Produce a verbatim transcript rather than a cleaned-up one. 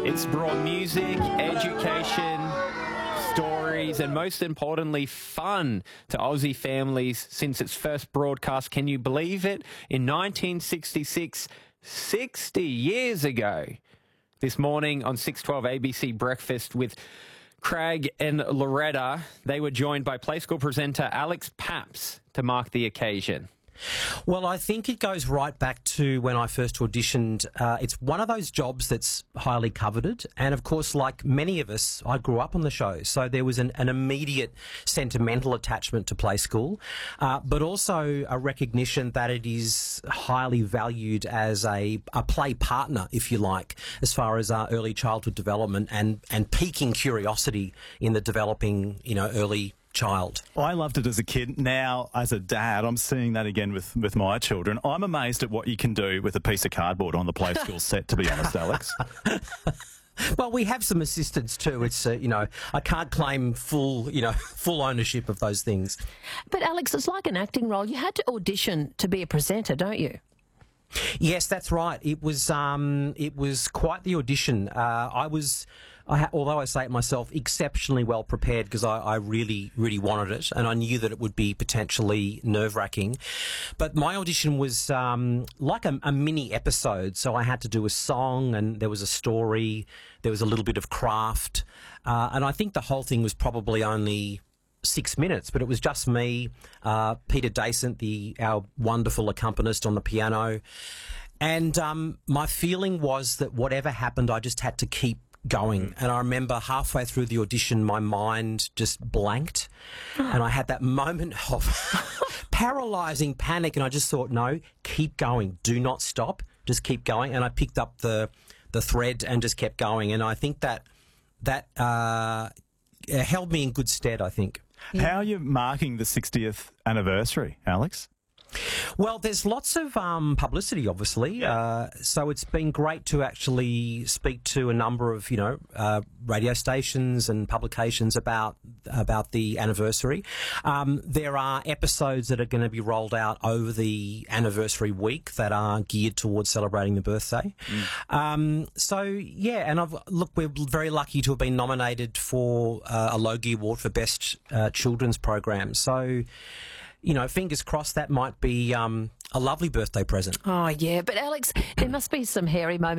It's brought music, education, stories, and most importantly, fun to Aussie families since its first broadcast. Can you believe it? In nineteen sixty-six, sixty years ago. This morning on six twelve A B C Breakfast with Craig and Loretta, they were joined by Play School presenter Alex Paps to mark the occasion. Well, I think it goes right back to when I first auditioned. Uh, it's one of those jobs that's highly coveted. And, of course, like many of us, I grew up on the show. So there was an, an immediate sentimental attachment to Play School, uh, but also a recognition that it is highly valued as a, a play partner, if you like, as far as our early childhood development and, and piquing curiosity in the developing, you know, early child. I loved it as a kid. Now, as a dad, I'm seeing that again with, with my children. I'm amazed at what you can do with a piece of cardboard on the Play School set, to be honest, Alex. Well, we have some assistants too. It's, uh, you know, I can't claim full, you know, full ownership of those things. But, Alex, it's like an acting role. You had to audition to be a presenter, don't you? Yes, that's right. It was um, it was quite the audition. Uh, I was, I ha- although I say it myself, exceptionally well prepared because I, I really, really wanted it, and I knew that it would be potentially nerve-wracking. But my audition was um, like a, a mini episode, so I had to do a song, and there was a story, there was a little bit of craft, uh, and I think the whole thing was probably only six minutes, but it was just me, uh, Peter Dacent, the our wonderful accompanist on the piano, and um, my feeling was that whatever happened, I just had to keep going. And I remember halfway through the audition, my mind just blanked, and I had that moment of paralysing panic, and I just thought, no, keep going, do not stop, just keep going. And I picked up the the thread and just kept going, and I think that that uh, held me in good stead, I think. Yeah. How are you marking the sixtieth anniversary, Alex? Well, there's lots of um, publicity, obviously. Yeah. Uh, so it's been great to actually speak to a number of, you know, uh, radio stations and publications about about the anniversary. Um, there are episodes that are going to be rolled out over the anniversary week that are geared towards celebrating the birthday. Mm. Um, so yeah, and I've look, we're very lucky to have been nominated for uh, a Logie Award for Best uh, Children's Program. So, you know, fingers crossed that might be um, a lovely birthday present. Oh, yeah. But, Alex, there must be some hairy moments